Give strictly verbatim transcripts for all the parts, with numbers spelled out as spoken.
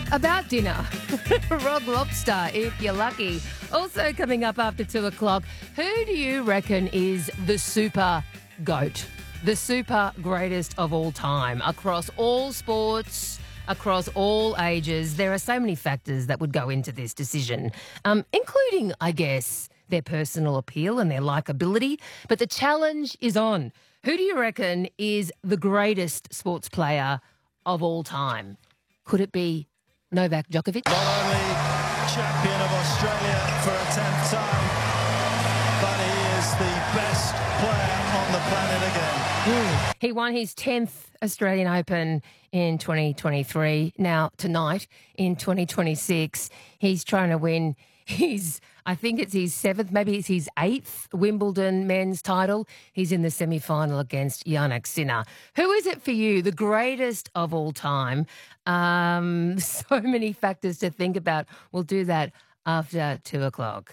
About dinner, Rock Lobster, if you're lucky. Also coming up after two o'clock, who do you reckon is the super GOAT? The super greatest of all time across all sports, across all ages. There are so many factors that would go into this decision, um, including, I guess, their personal appeal and their likability. But the challenge is on. Who do you reckon is the greatest sports player of all time? Could it be Novak Djokovic? Not only champion of Australia for a tenth time, but he is the best player on the planet again. Mm. He won his tenth Australian Open in twenty twenty-three. Now, tonight in twenty twenty-six, he's trying to win his, I think it's his seventh, maybe it's his eighth Wimbledon men's title. He's in the semi-final against Jannik Sinner. Who is it for you, the greatest of all time? Um, so many factors to think about. We'll do that after two o'clock.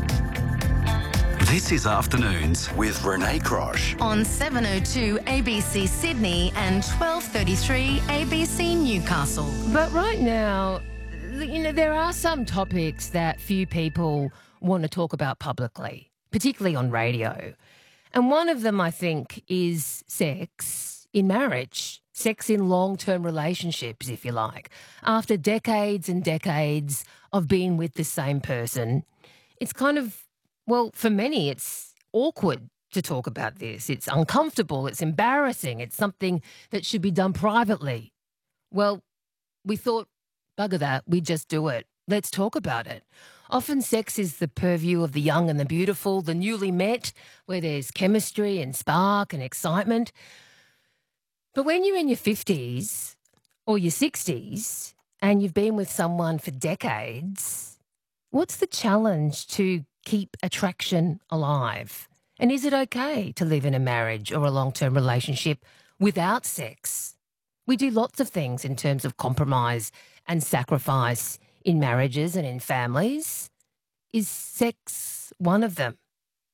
This is Afternoons with Renee Crosh on seven oh two A B C Sydney and twelve thirty-three A B C Newcastle. But right now, you know, there are some topics that few people want to talk about publicly, particularly on radio. And one of them, I think, is sex in marriage, sex in long-term relationships, if you like. After decades and decades of being with the same person, it's kind of, well, for many, it's awkward to talk about this. It's uncomfortable. It's embarrassing. It's something that should be done privately. Well, we thought, bugger that, we just do it. Let's talk about it. Often sex is the purview of the young and the beautiful, the newly met, where there's chemistry and spark and excitement. But when you're in your fifties or your sixties and you've been with someone for decades, what's the challenge to keep attraction alive? And is it okay to live in a marriage or a long-term relationship without sex? We do lots of things in terms of compromise and sacrifice in marriages and in families. Is sex one of them?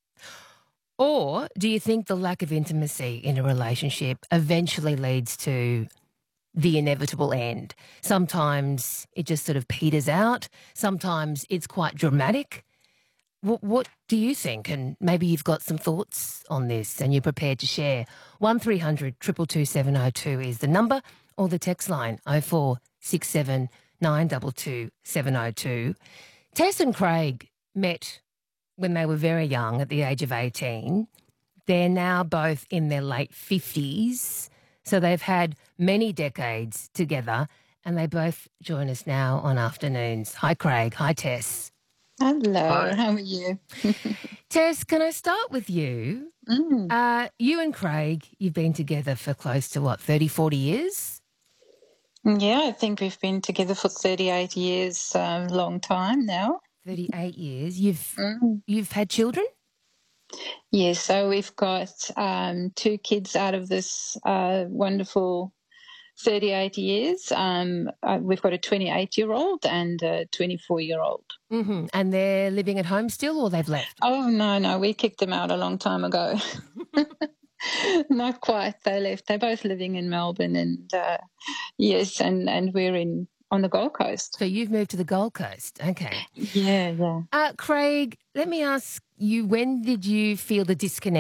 Or do you think the lack of intimacy in a relationship eventually leads to the inevitable end? Sometimes it just sort of peters out. Sometimes it's quite dramatic. What, what do you think? And maybe you've got some thoughts on this and you're prepared to share. one three hundred two two two seven oh two is the number, or the text line oh four six seven nine two two seven oh two. Tess and Craig met when they were very young at the age of eighteen. They're now both in their late fifties, so they've had many decades together, and they both join us now on Afternoons. Hi, Craig. Hi, Tess. Hello, Hi. How are you? Tess, can I start with you? Mm. Uh, you and Craig, you've been together for close to, what, thirty, forty years? Yeah, I think we've been together for thirty-eight years, a um, long time now. thirty-eight years. You've Mm. you've had children? Yeah, so we've got um, two kids out of this uh, wonderful thirty-eight years. Um, uh, we've got a twenty-eight-year-old and a twenty-four-year-old. Mm-hmm. And they're living at home still, or they've left? Oh, no, no, we kicked them out a long time ago. Not quite. They left. They're both living in Melbourne, and uh, yes, and, and we're in on the Gold Coast. So you've moved to the Gold Coast. Okay. Yeah, yeah. Uh, Craig, let me ask you, when did you feel the disconnect